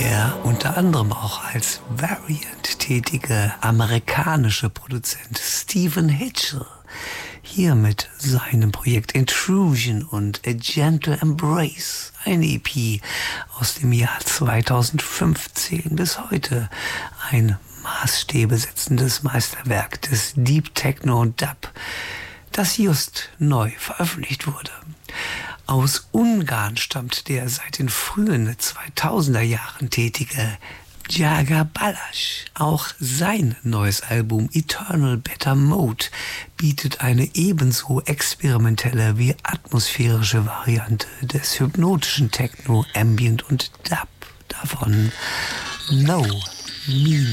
Der unter anderem auch als Variant tätige amerikanische Produzent Stephen Hitchell hier mit seinem Projekt Intrusion und A Gentle Embrace, ein EP aus dem Jahr 2015 bis heute, ein Maßstäbe setzendes Meisterwerk des Deep Techno und Dub, das just neu veröffentlicht wurde. Aus Ungarn stammt der seit den frühen 2000er Jahren tätige Jaga Balash. Auch sein neues Album Eternal Better Mode bietet eine ebenso experimentelle wie atmosphärische Variante des hypnotischen Techno, Ambient und Dub. Davon No Meaning.